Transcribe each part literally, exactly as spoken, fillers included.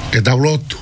ke taulotu.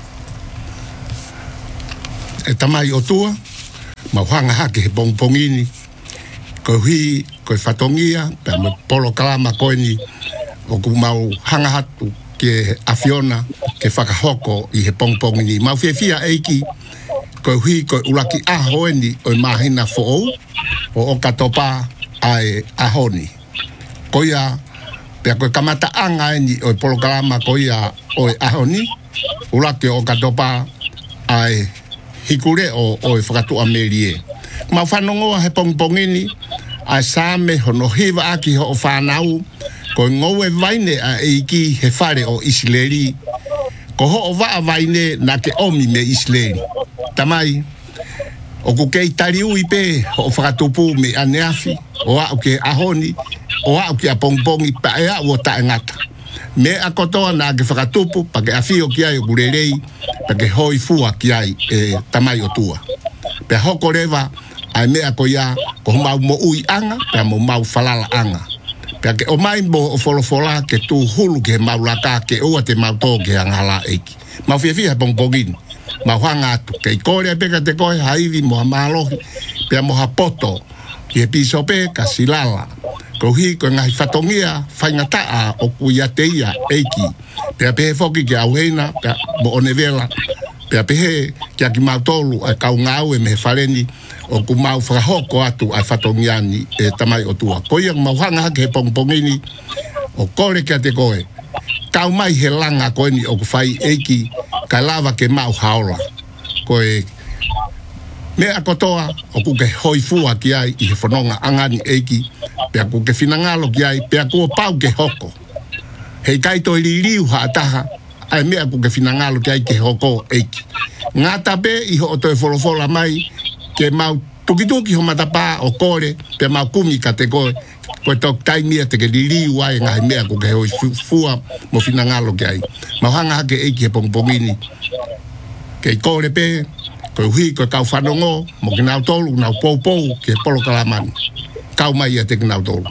E tamai o tua, ma hanga hake he pongpongini, ko hui, ko whatongia, pe me polo kalama koini, o ku mau hanga hatu ke afiona, ke whakahoko i he pongpongini. Mau whiawhia eiki, ko hui, ko ulaki ahoeni o mahina fo'ou, o o katopa ai ahoni. Ko ia, pe koe kamata anga eni o polo kalama ko ia o ahoni, ulaki o katopa ai hikure o o whakatu amerie. Mau whanongoa he pongpongini, a same hono hiva aki ho o whanau, ko ngowe vaine a eiki he whare o Isileri, ko ho o waa vaine na ke omi me Isileri. Tamai, o ku kei tari ui pe ho o whakatupu me aneafi, o a ke ahoni, o a ke a pongpongi pa e a o ta ngata. Me a kotoa na ke whakatupu, pa ke awhio ki ai o kurerei, pa ke hoi fua ki ai e tamai o tua. Pe hoko rewa, ai mea ko ia, ko mau mo ui anga, pe mo mau falala anga. Pe ke o mai mo o folofola ke tu hulu ke mau laka, ke ua te mau tō ke angala eiki. Mau fia fia pongpongini, mau hanga atu, ke i kore peka te koe haivi mo ha mahalohi, pe mo ha poto, ki he piso pe ka silala. Ko hi ko ngahi whatongia, whaingataa o kuia teia eiki. Pea pehe foki ki auheina, pea mo onevela, pea pehe ki aki mautolu ai kau ngau e me whareni o ku mau whakahoko atu ai whatongiani e tamai o tua. Ko ia mau hanga hake he pongpongini o kore kia te koe. Kau mai he langa koe ni o ku whai eiki ka lava ke mau haola. Koe mea kotoa o ku ke hoi fua ki ai i he whanonga angani eiki, pea ku ke whinangalo ki ai, pea ku o pau ke hoko. Hei kaito i ririu haataha, ai mea ku ke whinangalo ki ai ke hoko eiki. Ngā tape i ho o toi wholofola mai, ke mau tukituki ho matapa o kore, pe mau kumi ka te koe, koe tok taimia te ke ririu ai ngai mea ku ke hoi fua mo whinangalo ki ai. Mau hanga hake eiki he pongpongini, ke i kore pe, koe hui koe kau whanongo, mo ke nau tolu, nau pou-pou, ke polo kalamani. Kau mai a te ke nau tolu.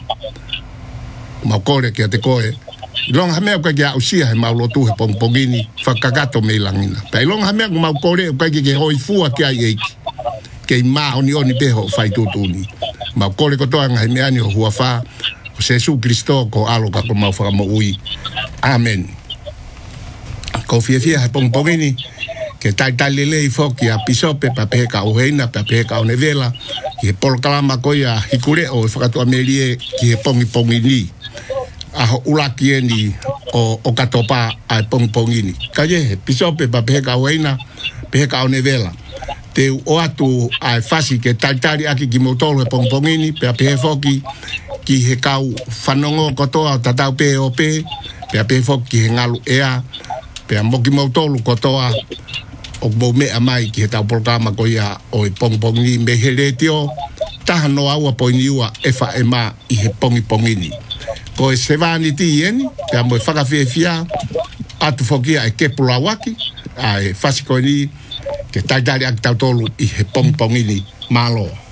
Mau kore ke te koe, ilonga hamea koe ke au sia he mau lotu he pongpongini, whakakato me langina. Pai ilonga hamea koe mau kore, koe ke ke hoi fua ki ai eiki. Ke i maa oni oni peho whai tutuni. Mau kore kotoa ngahi meani o hua wha, o Jesu Christo ko aloka ko mau whakamo ui. Amen. Ko fia fia he pongpongini, ke tai tai lelei foki a pisope pa pehe ka uheina, pa pehe ka onevela, ki he polo kalama koe a hikure o e whakatu amerie ki he pongi pongini. Aho ulaki eni o, o katopa ai pongpongini. Ka ye, pisope pa pehe ka uheina, pehe ka onevela. Te o atu ai fasi ke taitari aki ki motolo e pongpongini, pe a pehe foki ki he kau whanongo kotoa o tatau pehe o pehe, pe a pehe foki ki he ngalu ea, pe a moki motolo kotoa o mo mea mai ki he tau programa ko ia o i pongpongini me he retio, taha no aua poiniua e wha e ma i he pongipongini. Ko e sewani ti eni, pe a mo e whakawhiawhia, atu fokia e kepula waki, a e whasiko ni, ke taitari aki tau tolu i he pongpongini malo.